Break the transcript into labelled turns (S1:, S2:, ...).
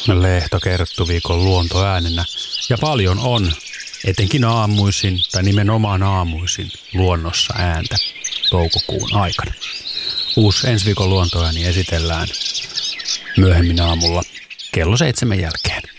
S1: Lehto Kerttuviikon luontoäänenä. Ja paljon on, etenkin aamuisin tai nimenomaan aamuisin, luonnossa ääntä toukokuun aikana. Uusi ensi viikon luontoääni esitellään myöhemmin aamulla kello 7 jälkeen.